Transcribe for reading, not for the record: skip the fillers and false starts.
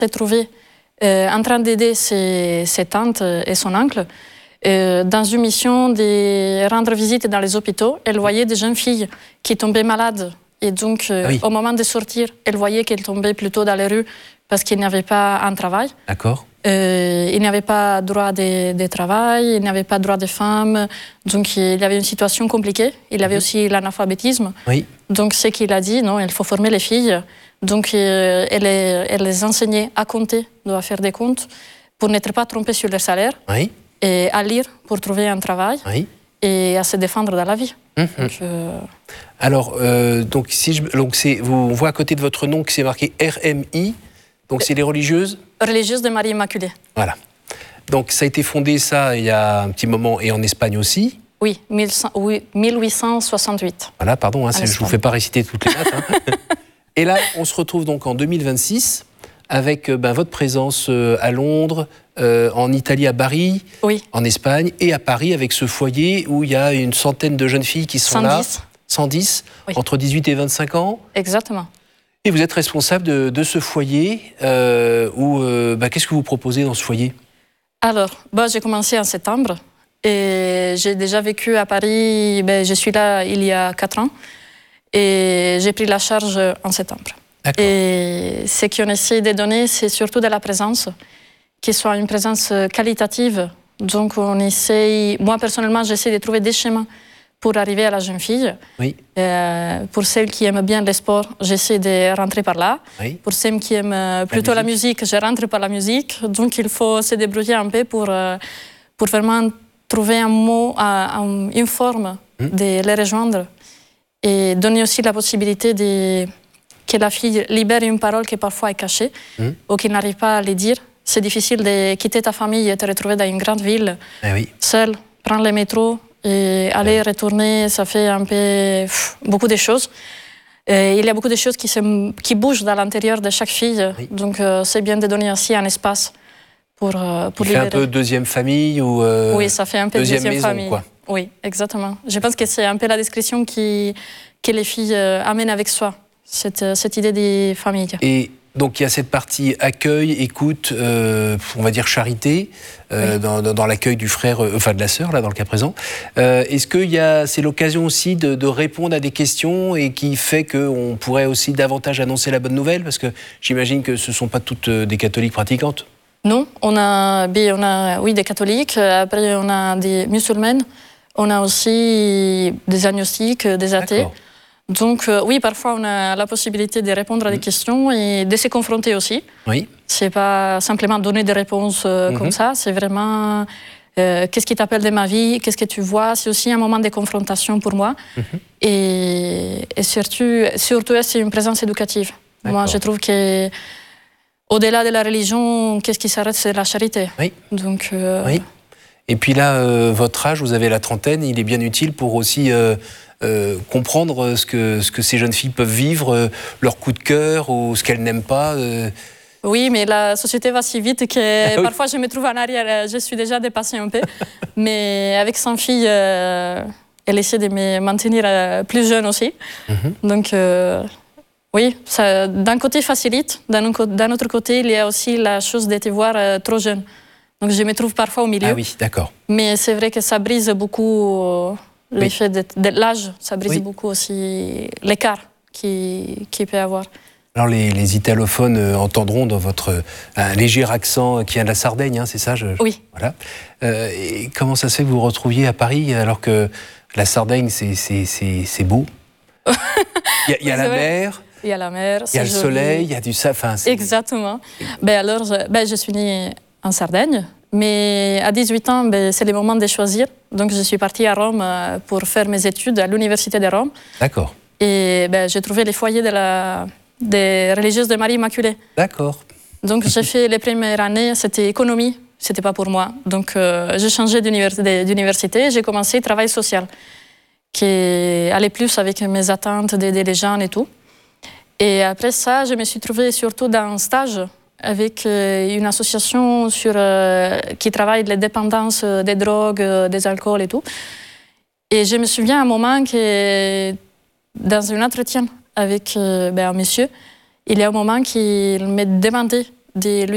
s'est trouvé en train d'aider ses tantes et son oncle dans une mission de rendre visite dans les hôpitaux. Elle voyait des jeunes filles qui tombaient malades. Et donc, au moment de sortir, elle voyait qu'elles tombaient plutôt dans les rues parce qu'il n'y avait pas un travail. D'accord. Il n'y avait pas droit de travail, il n'y avait pas droit des femmes. Donc, il y avait une situation compliquée. Il y avait aussi l'analphabétisme. Oui. Donc, ce qu'il a dit, non, il faut former les filles. Donc, elle les enseignait à compter, à faire des comptes, pour n'être pas trompées sur leur salaire, oui. et à lire pour trouver un travail, oui. et à se défendre dans la vie. Donc, alors, on voit à côté de votre nom que c'est marqué RMI, donc c'est les religieuses Religieuses de Marie Immaculée. Voilà. Donc, ça a été fondé, ça, il y a un petit moment, et en Espagne aussi. Oui, 1868. Voilà, pardon, je ne vous fais pas réciter toutes les dates. Hein. Et là, on se retrouve donc en 2026 avec votre présence à Londres, en Italie à Bari, oui. en Espagne, et à Paris avec ce foyer où il y a une centaine de jeunes filles qui sont 110. là. 110, oui. Entre 18 et 25 ans. Exactement. Et vous êtes responsable de ce foyer. Qu'est-ce que vous proposez dans ce foyer? Alors, j'ai commencé en septembre et j'ai déjà vécu à Paris. Je suis là il y a 4 ans. Et j'ai pris la charge en septembre. Et ce qu'on essaie de donner, c'est surtout de la présence, qui soit une présence qualitative. Donc, on essaye, moi personnellement, j'essaie de trouver des chemins pour arriver à la jeune fille. Oui. Pour celles qui aiment bien le sport, j'essaie de rentrer par là. Oui. Pour celles qui aiment plutôt la musique, je rentre par la musique. Donc, il faut se débrouiller un peu pour vraiment trouver un mot, une forme de les rejoindre. Et donner aussi la possibilité que la fille libère une parole qui parfois est cachée ou qui n'arrive pas à le dire. C'est difficile de quitter ta famille et te retrouver dans une grande ville, seule, prendre le métro et aller retourner, ça fait un peu beaucoup de choses. Et il y a beaucoup de choses qui bougent dans l'intérieur de chaque fille. Oui. Donc c'est bien de donner aussi un espace pour libérer. Ça fait un peu deuxième famille ou oui, ça fait un peu deuxième maison, famille. Quoi. Oui, exactement. Je pense que c'est un peu la description que les filles amènent avec soi, cette idée des familles. Et donc il y a cette partie accueil, écoute, on va dire charité, dans l'accueil du frère, de la sœur, là, dans le cas présent. Est-ce que c'est l'occasion aussi de répondre à des questions et qui fait qu'on pourrait aussi davantage annoncer la bonne nouvelle? Parce que j'imagine que ce ne sont pas toutes des catholiques pratiquantes. Non, on a des catholiques, après on a des musulmanes, on a aussi des agnostiques, des athées. Donc oui, parfois on a la possibilité de répondre à des questions et de se confronter aussi. Oui. C'est pas simplement donner des réponses comme ça, c'est vraiment qu'est-ce qui t'appelle de ma vie, qu'est-ce que tu vois. C'est aussi un moment de confrontation pour moi. Et surtout c'est une présence éducative. Moi, je trouve que au-delà de la religion, qu'est-ce qui s'arrête, c'est la charité. Oui. Donc, oui. Et puis là, votre âge, vous avez la trentaine, il est bien utile pour aussi comprendre ce que ces jeunes filles peuvent vivre, leur coup de cœur ou ce qu'elles n'aiment pas. Oui, mais la société va si vite que parfois je me trouve en arrière, je suis déjà dépassée un peu. Mais avec son fille, elle essaie de me maintenir plus jeune aussi. Donc... oui, d'un côté facilite, d'un autre côté, il y a aussi la chose de te voir trop jeune. Donc je me trouve parfois au milieu. Ah oui, d'accord. Mais c'est vrai que ça brise beaucoup l'effet de l'âge, ça brise beaucoup aussi l'écart qu'il peut y avoir. Alors les italophones entendront dans votre un léger accent qui vient de la Sardaigne, hein, c'est ça? Oui. Voilà. Et comment ça se fait que vous vous retrouviez à Paris alors que la Sardaigne, c'est beau? Il y a la mer. Il y a la mer, il y a le soleil, il y a du safin. Exactement. Alors, je suis née en Sardaigne, mais à 18 ans, c'est le moment de choisir. Donc, je suis partie à Rome pour faire mes études à l'Université de Rome. D'accord. Et j'ai trouvé les foyers des religieuses de Marie Immaculée. D'accord. Donc, j'ai fait les premières années, c'était économie, c'était pas pour moi. Donc, j'ai changé d'université, j'ai commencé travail social, qui allait plus avec mes attentes d'aider les gens et tout. Et après ça, je me suis trouvée surtout dans un stage avec une association qui travaille les dépendances des drogues, des alcools et tout. Et je me souviens à un moment que dans un entretien avec un monsieur, il y a un moment qu'il me demandait de